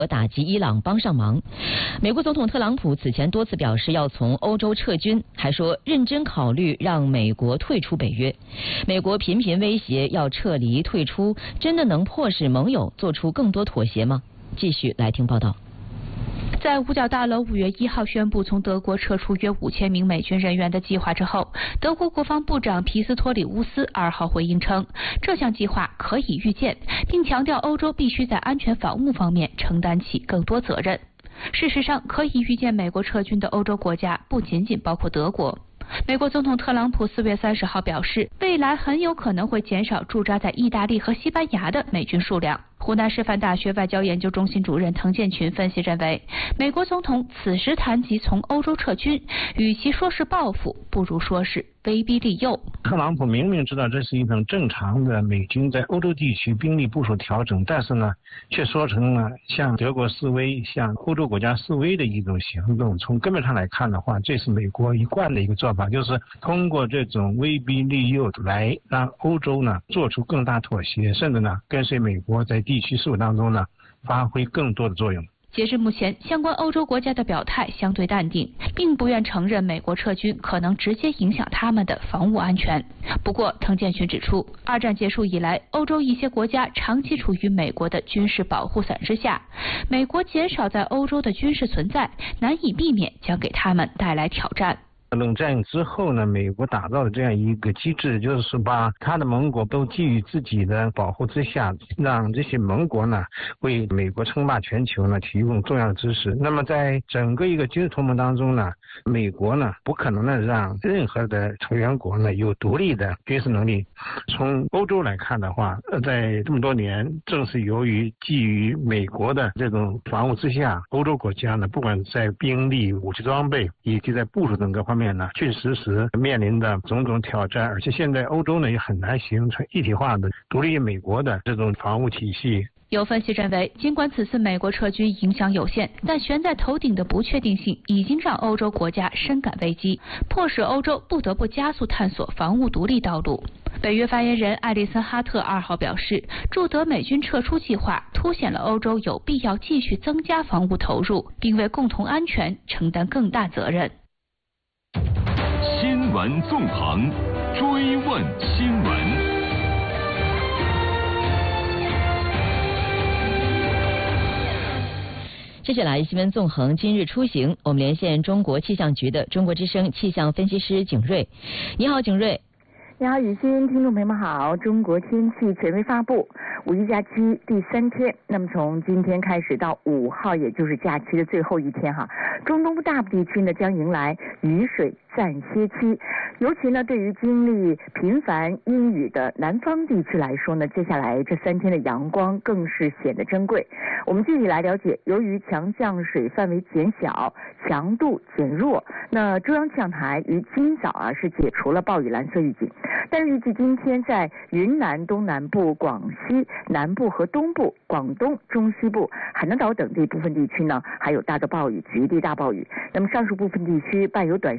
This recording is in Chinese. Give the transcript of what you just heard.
打击伊朗帮上忙。美国总统特朗普此前多次表示要从欧洲撤军，还说认真考虑让美国退出北约。美国频频威胁要撤离退出，真的能迫使盟友做出更多妥协吗？继续来听报道。 在五角大楼5月1号宣布从德国撤出约5000名美军人员的计划之后，德国国防部长皮斯托里乌斯2号回应称，这项计划可以预见，并强调欧洲必须在安全防务方面承担起更多责任。事实上，可以预见美国撤军的欧洲国家不仅仅包括德国。美国总统特朗普4月30号表示，未来很有可能会减少驻扎在意大利和西班牙的美军数量。湖南师范大学外交研究中心主任滕建群分析认为，美国总统此时谈及从欧洲撤军，与其说是报复，不如说是威逼利诱。 特朗普明明知道这是一种正常的美军在欧洲地区兵力部署调整，但是呢，却说成了向德国示威、向欧洲国家示威的一种行动。从根本上来看的话，这是美国一贯的一个做法，就是通过这种威逼利诱来让欧洲呢做出更大妥协，甚至呢跟随美国在地区事务当中呢发挥更多的作用。 截至目前，相关欧洲国家的表态相对淡定，并不愿承认美国撤军可能直接影响他们的防务安全。不过，滕建群指出，二战结束以来，欧洲一些国家长期处于美国的军事保护伞之下，美国减少在欧洲的军事存在，难以避免将给他们带来挑战。 冷战之后呢，美国打造的这样一个机制，就是把他的盟国都基于自己的保护之下，让这些盟国呢为美国称霸全球呢提供重要的支持。那么在整个一个军事同盟当中呢，美国呢不可能的让任何的成员国呢有独立的军事能力。从欧洲来看的话，在这么多年，正是由于基于美国的这种防务之下，欧洲国家呢不管在兵力、武器装备以及在部署等各方面呢，确实面临的种种挑战，而且现在欧洲呢也很难形成一体化的独立于美国的这种防务体系。 有分析认为，尽管此次美国撤军影响有限，但悬在头顶的不确定性已经让欧洲国家深感危机，迫使欧洲不得不加速探索防务独立道路。北约发言人艾利森哈特2号表示，驻德美军撤出计划凸显了欧洲有必要继续增加防务投入，并为共同安全承担更大责任。 新闻纵横，追问新闻。 接下来新闻纵横今日出行，我们连线中国气象局的中国之声气象分析师景瑞。你好，景瑞。 你好，雨欣，听众朋友们好。中国天气权威发布，5一假期第3天，那么从今天开始到5号，也就是假期的最后一天哈，中东部大部地区呢将迎来雨水暂歇期，尤其呢对于经历频繁阴雨的南方地区来说呢，接下来这3天的阳光更是显得珍贵。我们具体来了解，由于强降水范围减小，强度减弱，那中央气象台于今早是解除了暴雨蓝色预警，但是预计今天在云南东南部、广西南部和东部、广东中西部、海南岛等地部分地区呢，还有大的暴雨、局地大暴雨。那么上述部分地区伴有短